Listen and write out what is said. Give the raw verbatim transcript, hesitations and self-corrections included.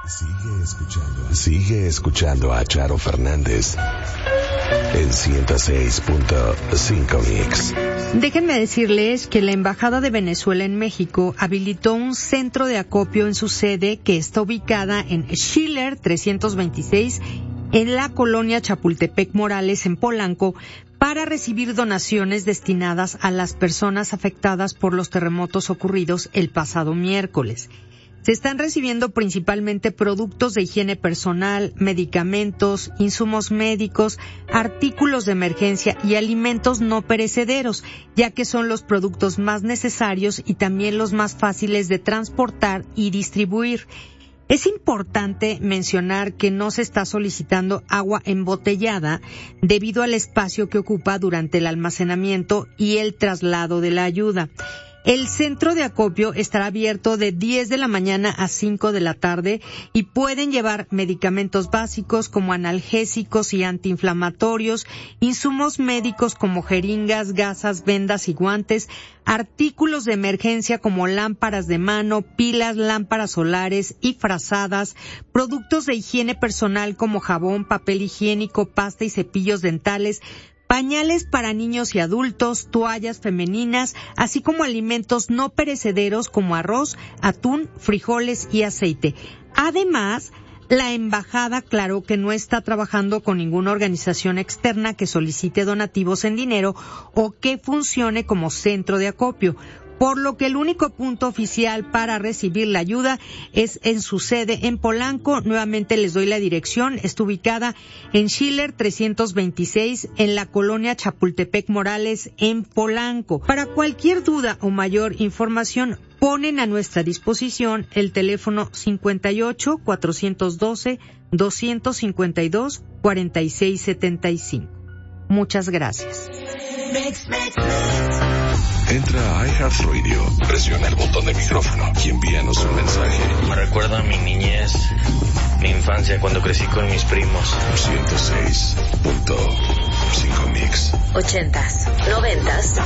Sigue escuchando, sigue escuchando a Charo Fernández en ciento seis punto cinco Mix. Déjenme decirles que la Embajada de Venezuela en México habilitó un centro de acopio en su sede que está ubicada en Schiller trescientos veintiséis en la colonia Chapultepec Morales en Polanco para recibir donaciones destinadas a las personas afectadas por los terremotos ocurridos el pasado miércoles. Se están recibiendo principalmente productos de higiene personal, medicamentos, insumos médicos, artículos de emergencia y alimentos no perecederos, ya que son los productos más necesarios y también los más fáciles de transportar y distribuir. Es importante mencionar que no se está solicitando agua embotellada debido al espacio que ocupa durante el almacenamiento y el traslado de la ayuda. El centro de acopio estará abierto de diez de la mañana a cinco de la tarde y pueden llevar medicamentos básicos como analgésicos y antiinflamatorios, insumos médicos como jeringas, gasas, vendas y guantes, artículos de emergencia como lámparas de mano, pilas, lámparas solares y frazadas, productos de higiene personal como jabón, papel higiénico, pasta y cepillos dentales, pañales para niños y adultos, toallas femeninas, así como alimentos no perecederos como arroz, atún, frijoles y aceite. Además, la embajada aclaró que no está trabajando con ninguna organización externa que solicite donativos en dinero o que funcione como centro de acopio, por lo que el único punto oficial para recibir la ayuda es en su sede en Polanco. Nuevamente les doy la dirección. Está ubicada en Schiller trescientos veintiséis en la colonia Chapultepec Morales en Polanco. Para cualquier duda o mayor información, ponen a nuestra disposición el teléfono cincuenta y ocho, cuatrocientos doce, doscientos cincuenta y dos, cuarenta y seis setenta y cinco. Muchas gracias. Entra a iHeartRadio, presiona el botón de micrófono y envíanos un mensaje. Me recuerda a mi niñez, mi infancia, cuando crecí con mis primos. ciento seis punto cinco Mix. Ochentas, noventas